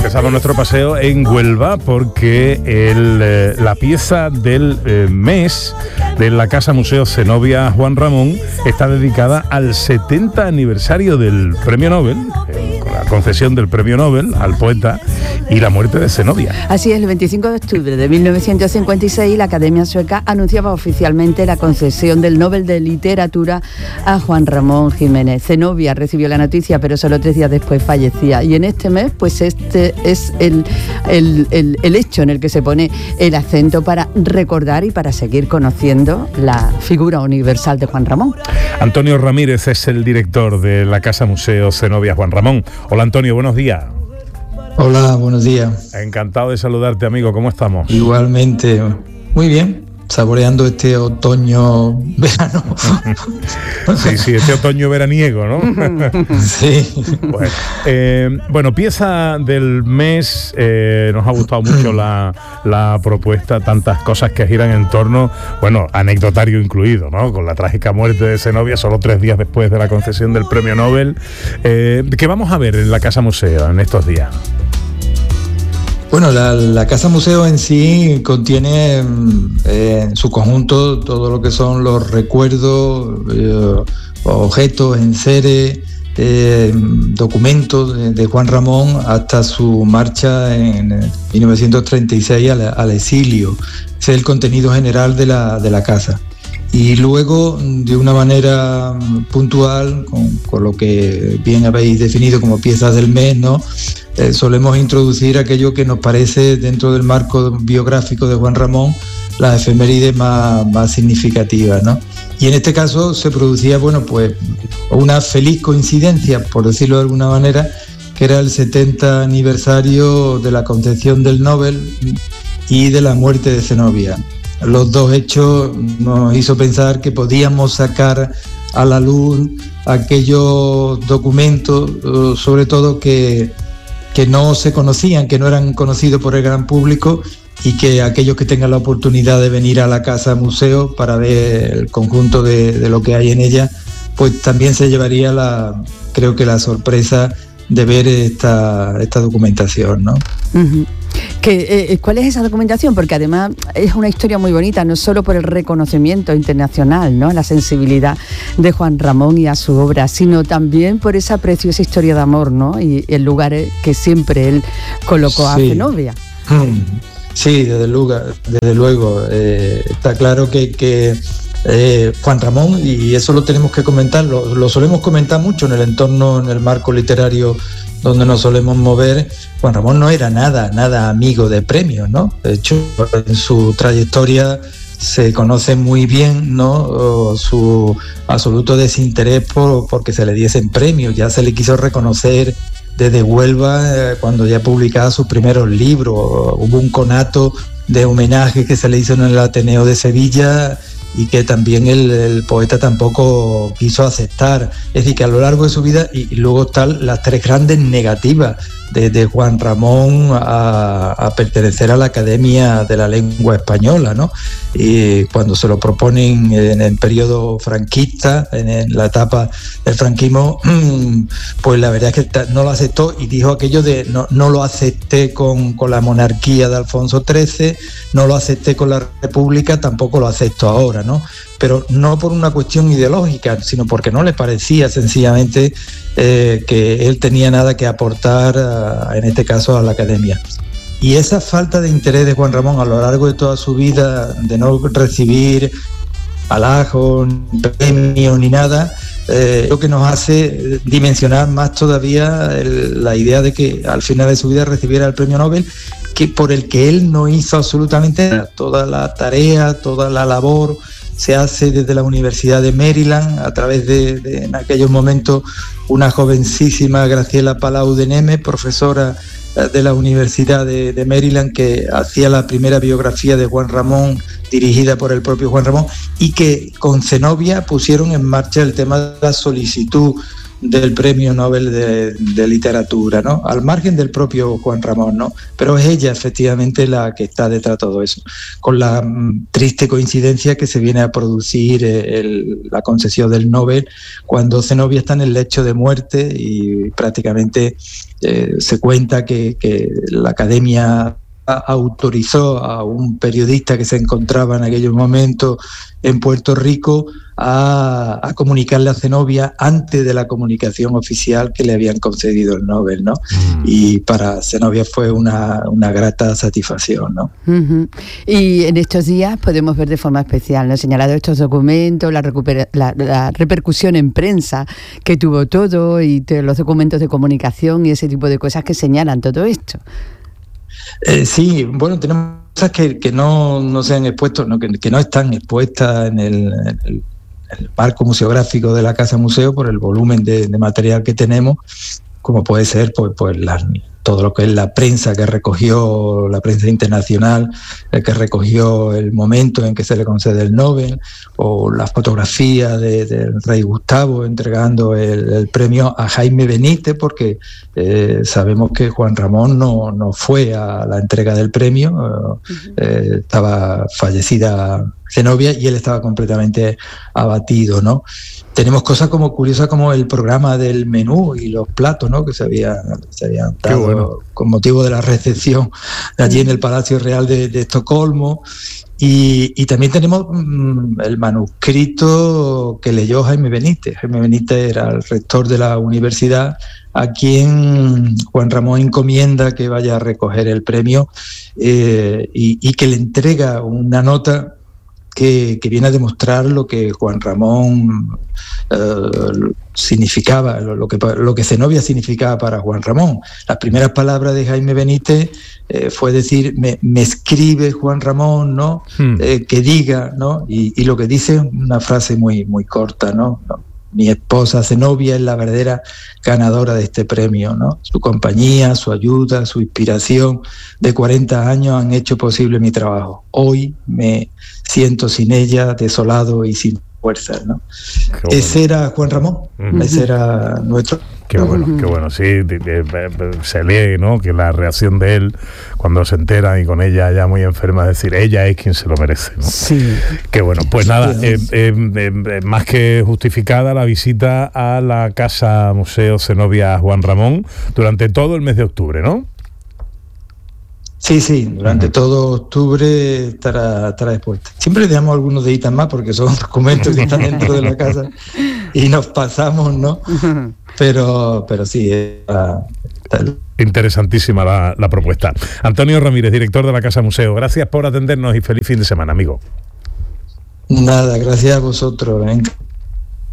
empezamos nuestro paseo en Huelva porque la pieza del mes de la Casa Museo Zenobia Juan Ramón está dedicada al 70 aniversario del Premio Nobel, con la concesión del Premio Nobel al poeta y la muerte de Zenobia. Así es, el 25 de octubre de 1956 la Academia Sueca anunciaba oficialmente la concesión del Nobel de Literatura a Juan Ramón Jiménez. Zenobia recibió la noticia, pero solo 3 días después fallecía. Y en este mes, pues este es el hecho en el que se pone el acento para recordar y para seguir conociendo la figura universal de Juan Ramón. Antonio Ramírez es el director de la Casa Museo Zenobia Juan Ramón. Hola Antonio, buenos días. Hola, buenos días. Encantado de saludarte, amigo. ¿Cómo estamos? Igualmente, muy bien. Saboreando este otoño-verano. Sí, este otoño veraniego, ¿no? Sí. Bueno, pieza del mes. Nos ha gustado mucho la propuesta, tantas cosas que giran en torno, bueno, anecdotario incluido, ¿no? Con la trágica muerte de Zenobia, solo 3 días después de la concesión del Premio Nobel. ¿Qué vamos a ver en la Casa Museo en estos días? Bueno, la Casa Museo en sí contiene en su conjunto todo lo que son los recuerdos, objetos, enseres, documentos de Juan Ramón hasta su marcha en 1936 al exilio. Ese es el contenido general de la casa. Y luego, de una manera puntual, con lo que bien habéis definido como piezas del mes, ¿no? Solemos introducir aquello que nos parece, dentro del marco biográfico de Juan Ramón, las efemérides más significativas, ¿no? Y en este caso se producía, bueno, pues una feliz coincidencia, por decirlo de alguna manera, que era el 70 aniversario de la concesión del Nobel y de la muerte de Zenobia. Los dos hechos nos hizo pensar que podíamos sacar a la luz aquellos documentos, sobre todo que no se conocían, que no eran conocidos por el gran público, y que aquellos que tengan la oportunidad de venir a la Casa Museo para ver el conjunto de lo que hay en ella, pues también se llevaría creo que la sorpresa de ver esta documentación, ¿no? Uh-huh. ¿Cuál es esa documentación? Porque además es una historia muy bonita, no solo por el reconocimiento internacional, ¿no?, la sensibilidad de Juan Ramón y a su obra, sino también por esa preciosa historia de amor, ¿no?, y el lugar que siempre él colocó a Zenobia. Sí, desde luego. Está claro que Juan Ramón, y eso lo tenemos que comentar, lo solemos comentar mucho en el entorno, en el marco literario donde nos solemos mover. Juan Ramón no era nada amigo de premios, ¿no? De hecho, en su trayectoria se conoce muy bien, ¿no?, su absoluto desinterés porque se le diesen premios. Ya se le quiso reconocer desde Huelva cuando ya publicaba sus primeros libros. Hubo un conato de homenaje que se le hizo en el Ateneo de Sevilla y que también el poeta tampoco quiso aceptar. Es decir, que a lo largo de su vida, y luego están las 3 grandes negativas de Juan Ramón a pertenecer a la Academia de la Lengua Española, ¿no? Y cuando se lo proponen en el periodo franquista, en la etapa del franquismo, pues la verdad es que no lo aceptó, y dijo aquello de no lo acepté con la monarquía de Alfonso XIII, no lo acepté con la República, tampoco lo acepto ahora, ¿no? Pero no por una cuestión ideológica, sino porque no le parecía sencillamente que él tenía nada que aportar, en este caso, a la Academia. Y esa falta de interés de Juan Ramón a lo largo de toda su vida, de no recibir halagos, ni premios, ni nada, lo que nos hace dimensionar más todavía la idea de que al final de su vida recibiera el Premio Nobel, por el que él no hizo absolutamente nada. Toda la tarea, toda la labor se hace desde la Universidad de Maryland, a través de en aquellos momentos, una jovencísima Graciela Palau de Neme, profesora de la Universidad de Maryland, que hacía la primera biografía de Juan Ramón, dirigida por el propio Juan Ramón, y que con Zenobia pusieron en marcha el tema de la solicitud del Premio Nobel de Literatura, ¿no? Al margen del propio Juan Ramón, ¿no? Pero es ella efectivamente la que está detrás de todo eso, con la triste coincidencia que se viene a producir la concesión del Nobel cuando Zenobia está en el lecho de muerte y prácticamente se cuenta que la Academia autorizó a un periodista que se encontraba en aquellos momentos en Puerto Rico a comunicarle a Zenobia antes de la comunicación oficial que le habían concedido el Nobel, ¿no? Y para Zenobia fue una grata satisfacción, ¿no? Y en estos días podemos ver de forma especial, ¿no?, señalado estos documentos, la repercusión en prensa que tuvo todo y los documentos de comunicación y ese tipo de cosas que señalan todo esto. Sí, bueno, tenemos cosas que no se han expuesto, que no están expuestas en el marco museográfico de la Casa Museo por el volumen de material que tenemos, como puede ser pues todo lo que es la prensa que recogió, la prensa internacional que recogió el momento en que se le concede el Nobel, o la fotografía del rey Gustavo entregando el premio a Jaime Benítez, porque sabemos que Juan Ramón no fue a la entrega del premio, estaba fallecida Zenobia y él estaba completamente abatido, ¿no? Tenemos cosas como curiosas como el programa del menú y los platos, ¿no?, que se habían dado con motivo de la recepción allí en el Palacio Real de Estocolmo. Y también tenemos el manuscrito que leyó Jaime Benítez. Jaime Benítez era el rector de la universidad, a quien Juan Ramón encomienda que vaya a recoger el premio y que le entrega una nota que viene a demostrar lo que Juan Ramón significaba, lo que Zenobia significaba para Juan Ramón. Las primeras palabras de Jaime Benítez fue decir, me escribe Juan Ramón, ¿no? Que diga, ¿no? Y lo que dice es una frase muy, muy corta, ¿no? Mi esposa Zenobia es la verdadera ganadora de este premio, ¿no? Su compañía, su ayuda, su inspiración de 40 años han hecho posible mi trabajo. Hoy me siento sin ella, desolado y sin fuerzas, ¿no? Ese era Juan Ramón, ese era nuestro... Qué bueno, sí, se lee, ¿no?, que la reacción de él cuando se entera y con ella ya muy enferma, es decir, ella es quien se lo merece, ¿no? Sí. Qué bueno, pues nada, más que justificada la visita a la Casa Museo Zenobia Juan Ramón durante todo el mes de octubre, ¿no? Sí, durante todo octubre estará expuesta. Siempre le damos algunos días más porque son documentos que están dentro de la casa y nos pasamos, ¿no? Pero sí, interesantísima la propuesta. Antonio Ramírez, director de la Casa Museo, gracias por atendernos y feliz fin de semana, amigo. Nada, gracias a vosotros.